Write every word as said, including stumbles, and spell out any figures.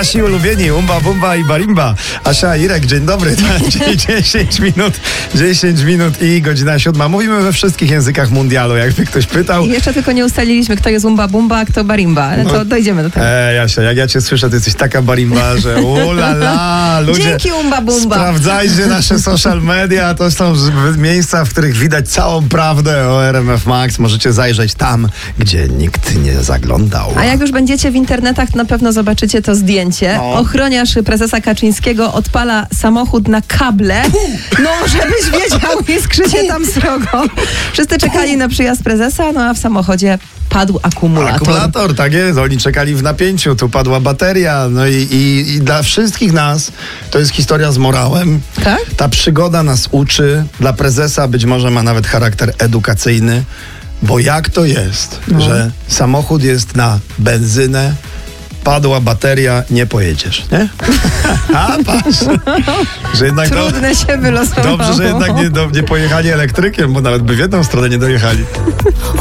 Nasi ulubieni Umba, Bumba i Barimba. Asia, Irek, dzień dobry. dziesięć minut, dziesięć minut i godzina siódma. Mówimy we wszystkich językach mundialu, jakby ktoś pytał. I jeszcze tylko nie ustaliliśmy, kto jest Umba, Bumba, a kto Barimba. Ale to no, dojdziemy do tego. Ej, Asia, jak ja cię słyszę, ty jesteś taka Barimba, że ulala, ludzie. Dzięki, Umba, Bumba. Sprawdzajcie nasze social media. To są miejsca, w których widać całą prawdę o R M F Max. Możecie zajrzeć tam, gdzie nikt nie zaglądał. A jak już będziecie w internetach, to na pewno zobaczycie to zdjęcie. No. Ochroniarz prezesa Kaczyńskiego odpala samochód na kable. No, żebyś wiedział, i skrzycie tam srogo. Wszyscy czekali na przyjazd prezesa, no a w samochodzie padł akumulator. Akumulator, tak jest. Oni czekali w napięciu. Tu padła bateria. No i, i, i dla wszystkich nas to jest historia z morałem. Tak? Ta przygoda nas uczy. Dla prezesa być może ma nawet charakter edukacyjny. Bo jak to jest, no. że samochód jest na benzynę, padła bateria, nie pojedziesz, nie? A, patrz. Że jednak Trudne do... się wylosowało. Dobrze, że jednak nie, do, nie pojechali elektrykiem, bo nawet by w jedną stronę nie dojechali.